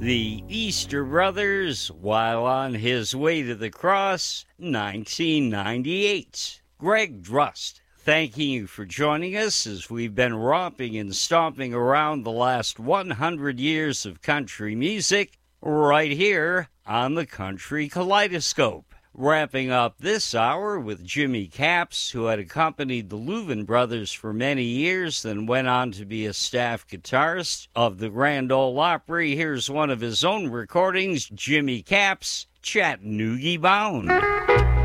The Easter Brothers, While on His Way to the Cross, 1998. Greg Drust, thanking you for joining us as we've been romping and stomping around the last 100 years of country music right here on the Country Kaleidoscope. Wrapping up this hour with Jimmy Capps, who had accompanied the Louvin Brothers for many years, then went on to be a staff guitarist of the Grand Ole Opry. Here's one of his own recordings, Jimmy Capps, Chattanooga Bound.